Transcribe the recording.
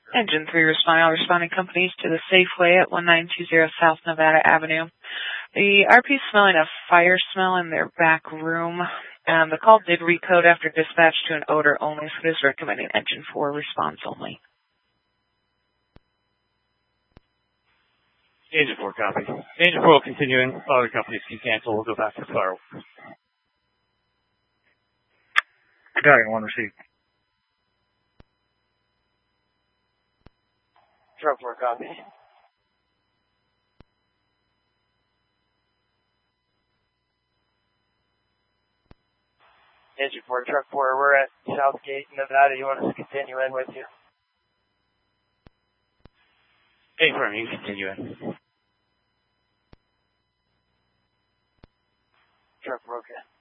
Engine 3 responding companies to the Safeway at 1920 South Nevada Avenue. The RP smelling a fire smell in their back room. The call did recode after dispatch to an odor only, so it is recommending Engine 4 response only. Engine 4 copy. Engine 4 will continue in. Other companies can cancel. We'll go back to fireworks. Battalion 1 received. Truck 4 copy. Engine 4, Truck 4, we're at Southgate, Nevada. You want us to continue in with you? Hey, firm, you can continue in. Truck 4, okay.